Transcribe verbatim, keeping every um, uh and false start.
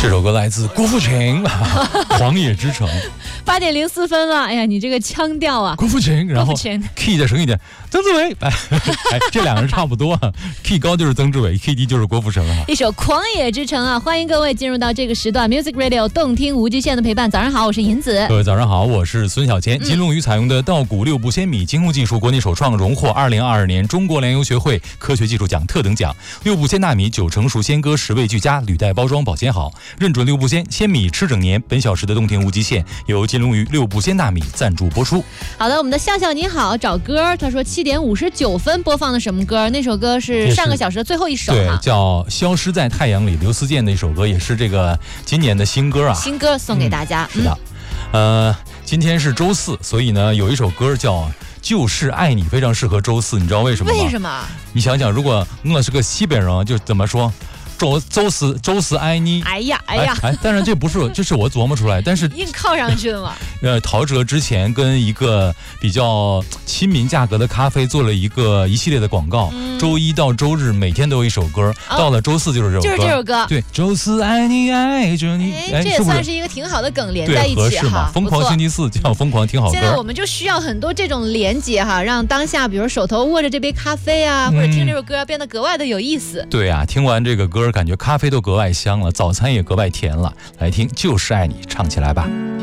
这首歌来自郭富城，《狂野之城》。 八点零四分了，哎呀，你这个腔调啊， 郭富城，然后 key 再升一点，曾志伟，哎，这两个人差不多 ，key 高就是曾志伟 ，key 低就是郭富城啊。 一首《狂野之城》啊，欢迎各位进入到这个时段 ，Music Radio 动听无极限的陪伴。早上好，我是银子。 各位早上好，我是孙小坚。金龙鱼采用的稻谷六步鲜米精工技术，国内首创，荣获二零二二年中国粮油学会科学技术奖特等奖。六步鲜大米，九成熟鲜割，十味俱佳，履带包装保鲜好，认准六步鲜，鲜米吃整年。本小时的动听无极限由金龙鱼六步鲜大米赞助播出。 好的，我们的笑笑你好，找歌，他说七点五十九分播放的什么歌？那首歌是上个小时的最后一首， 对，叫《消失在太阳里》，刘思健的一首歌，也是这个今年的新歌啊， 新歌送给大家。 嗯、是的，呃，今天是周四，所以呢，有一首歌叫《就是爱你》，非常适合周四，你知道为什么吗？ 为什么？ 你想想，如果我是个西北人，就怎么说？周周四周四爱你， 哎呀哎呀， 哎，当然这不是，这是我琢磨出来，但是硬靠上去了嘛。 呃，陶喆之前跟一个比较亲民价格的咖啡做了一个一系列的广告，嗯、周一到周日每天都有一首歌，哦、到了周四就是这首歌， 就是这首歌。 对，周四爱你爱着你， 哎，这也算是一个挺好的梗连在一起哈。 疯狂星期四叫疯狂听好歌。 现在我们就需要很多这种连结哈，让当下比如手头握着这杯咖啡啊，或者听这首歌变得格外的有意思。 对啊，听完这个歌，感觉咖啡都格外香了，早餐也格外甜了。来听《就是爱你》，唱起来吧。